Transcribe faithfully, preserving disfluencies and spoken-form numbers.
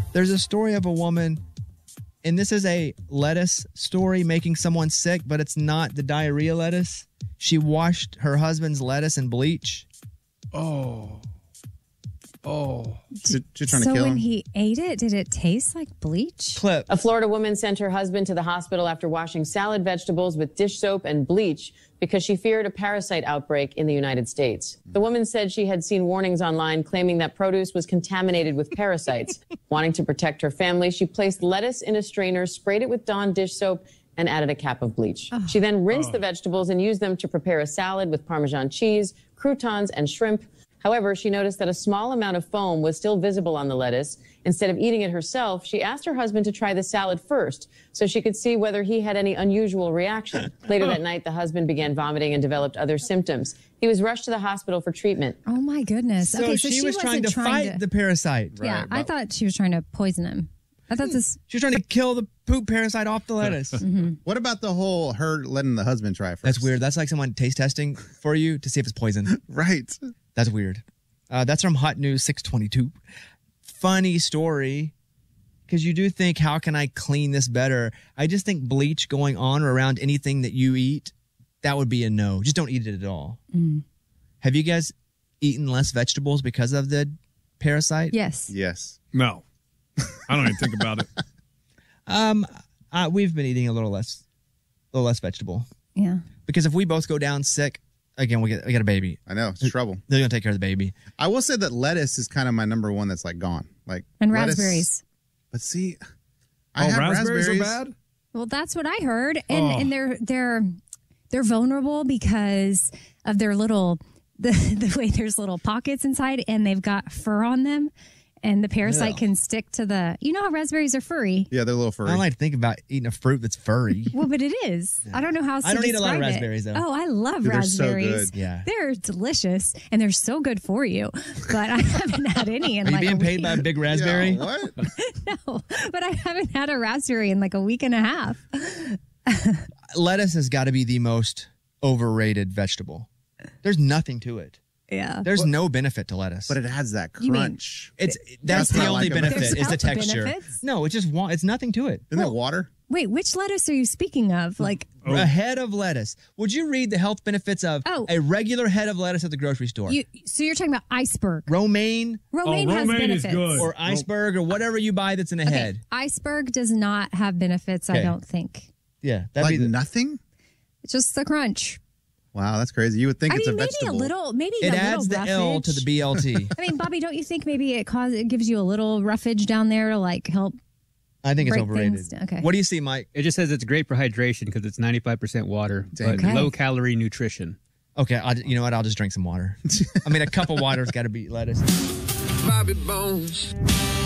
There's a story of a woman, and this is a lettuce story making someone sick, but it's not the diarrhea lettuce. She washed her husband's lettuce in bleach. Oh. Oh. She's trying so to kill when him. he ate it, did it taste like bleach? Clip. A Florida woman sent her husband to the hospital after washing salad vegetables with dish soap and bleach because she feared a parasite outbreak in the United States. The woman said she had seen warnings online claiming that produce was contaminated with parasites. Wanting to protect her family, she placed lettuce in a strainer, sprayed it with Dawn dish soap, and added a cap of bleach. Oh. She then rinsed oh. the vegetables and used them to prepare a salad with Parmesan cheese, croutons, and shrimp. However, she noticed that a small amount of foam was still visible on the lettuce. Instead of eating it herself, she asked her husband to try the salad first so she could see whether he had any unusual reaction. Later that night, the husband began vomiting and developed other symptoms. He was rushed to the hospital for treatment. Oh, my goodness. So, okay, so she, she was trying to trying fight to... the parasite. Yeah, Right, I thought she was trying to poison him. I thought this... She was trying to kill the poop parasite off the lettuce. mm-hmm. What about the whole her letting the husband try first? That's weird. That's like someone taste testing for you to see if it's poison. Right. That's weird. Uh, that's from Hot News six twenty-two. Funny story, because you do think, how can I clean this better? I just think bleach going on or around anything that you eat, that would be a no. Just don't eat it at all. Mm. Have you guys eaten less vegetables because of the parasite? Yes. Yes. No. I don't even think about it. Um, uh, we've been eating a little less, a little less vegetable. Yeah. Because if we both go down sick, again, we get we get a baby. I know. It's trouble. They're going to take care of the baby. I will say that lettuce is kind of my number one that's like gone. Like And lettuce, raspberries. But see, I oh, have raspberries, raspberries. are bad? Well, that's what I heard. And Oh. and they're they're they're vulnerable because of their little the, the way there's little pockets inside and they've got fur on them. And the parasite Yeah. can stick to the, you know how raspberries are furry? Yeah, they're a little furry. I don't like to think about eating a fruit that's furry. Well, but it is. I don't know how else I to don't eat a lot of describe it. raspberries, though. Oh, I love Dude, they're so raspberries. good. Yeah. They're delicious and they're so good for you. But I haven't had any in Are you like being a paid week. by a big raspberry? Yeah, what? No, but I haven't had a raspberry in like a week and a half. Lettuce has got to be the most overrated vegetable. There's nothing to it. Yeah. There's no benefit to lettuce. But it has that You mean- crunch. it's that's That's the what I only like about it. benefit There's is the health texture. benefits? No, it's just wa- it's nothing to it. Isn't that water? Wait, which lettuce are you speaking of? Like, Oh. A head of lettuce. Would you read the health benefits of Oh. a regular head of lettuce at the grocery store? you, so you're talking about iceberg. Romaine Romaine Oh, has romaine is benefits. good. or iceberg or whatever you buy that's in a Okay, head. iceberg does not have benefits, I Okay. don't think. Yeah, that'd Like be the, nothing? It's just the crunch. Wow, that's crazy. You would think I it's mean, a maybe vegetable. a little, maybe it a adds the little L roughage. to the B L T. I mean, Bobby, don't you think maybe it cause it gives you a little roughage down there to like help? I think it's Break overrated. things down. Okay. What do you see, Mike? It just says it's great for hydration because it's ninety-five percent water, but Okay. low calorie nutrition. Okay, I'll, you know what? I'll just drink some water. I mean, a cup of water's got to beat lettuce. Bobby Bones.